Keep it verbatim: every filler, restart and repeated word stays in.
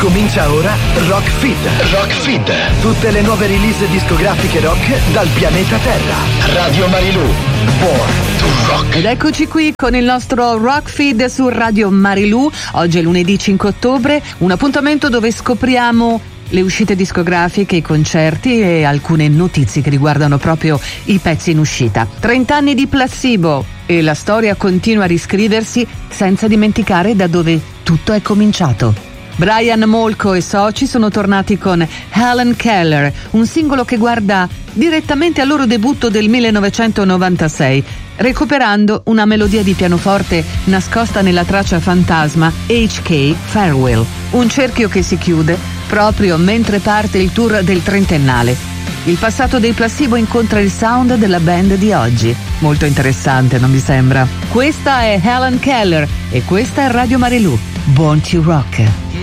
Comincia ora Rock Feed. Rock Feed. Tutte le nuove release discografiche rock dal pianeta Terra. Radio Marilù. Born to Rock. Ed eccoci qui con il nostro Rock Feed su Radio Marilù. Oggi è lunedì cinque ottobre, un appuntamento dove scopriamo le uscite discografiche, i concerti e alcune notizie che riguardano proprio i pezzi in uscita. trent'anni di Placebo e la storia continua a riscriversi senza dimenticare da dove tutto è cominciato. Brian Molko e soci sono tornati con Helen Keller, un singolo che guarda direttamente al loro debutto del millenovecentonovantasei, recuperando una melodia di pianoforte nascosta nella traccia fantasma H K Farewell, un cerchio che si chiude proprio mentre parte il tour del trentennale. Il passato dei Placebo incontra il sound della band di oggi. Molto interessante, non vi sembra? Questa è Helen Keller e questa è Radio Marilù. Born to Rock.